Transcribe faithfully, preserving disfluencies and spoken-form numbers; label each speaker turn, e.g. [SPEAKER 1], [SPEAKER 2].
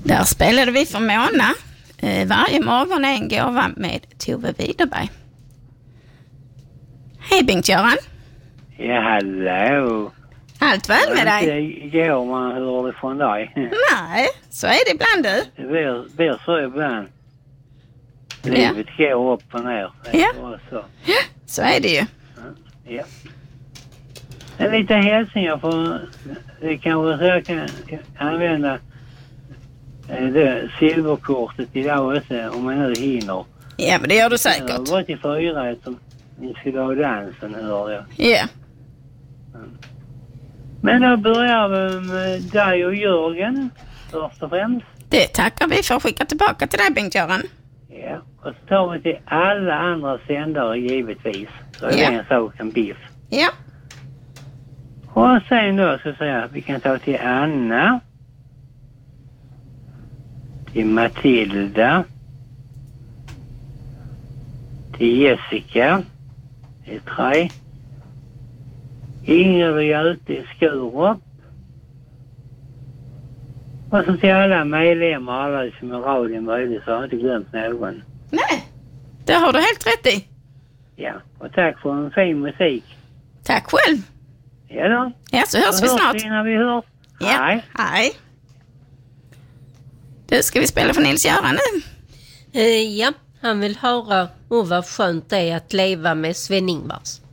[SPEAKER 1] Där spelade vi för Mona. Eh, varje morgon är en gåva med Tove Widerberg. Hej Bengt-Göran.
[SPEAKER 2] Ja, hallå.
[SPEAKER 1] Allt väl med dig?
[SPEAKER 2] Det går man hör det från dig.
[SPEAKER 1] Nej, så är det ibland du.
[SPEAKER 2] Det blir, blir så ibland. Livet ja. går upp och ner.
[SPEAKER 1] Ja.
[SPEAKER 2] Så.
[SPEAKER 1] ja, så är det ju.
[SPEAKER 2] Ja. En liten hälsning för det kanske så jag kan använda det silverkortet idag också om man nu hinner.
[SPEAKER 1] Ja, men det gör du säkert.
[SPEAKER 2] Jag var till fyra som ni skulle ha dansen, hör jag.
[SPEAKER 1] Ja.
[SPEAKER 2] Men då börjar vi med dig och Jörgen först och främst.
[SPEAKER 1] Det tackar vi för att skicka tillbaka till dig, Bengt-Göran.
[SPEAKER 2] Ja, och så tar vi till alla andra sändare givetvis. Så är
[SPEAKER 1] ja.
[SPEAKER 2] det en sak en biff.
[SPEAKER 1] Ja.
[SPEAKER 2] Och sen då så säger jag att vi kan ta till Anna. Till Matilda. Till Jessica. Det är tre. Ingrid och Göte i Skurup. Och så till alla medlemmar, alla som är radion möjligt, så har jag inte glömt någon.
[SPEAKER 1] Nej, det har du helt rätt i.
[SPEAKER 2] Ja, och tack för en fin musik.
[SPEAKER 1] Tack själv.
[SPEAKER 2] Ja då.
[SPEAKER 1] Ja, så hörs vi snart.
[SPEAKER 2] Innan vi hörs.
[SPEAKER 1] Ja,
[SPEAKER 2] hej.
[SPEAKER 1] hej. Du, ska vi spela för Nils-Göran nu?
[SPEAKER 3] Eh, ja, han vill höra, åh vad skönt det är att leva med Sven-Ingvars.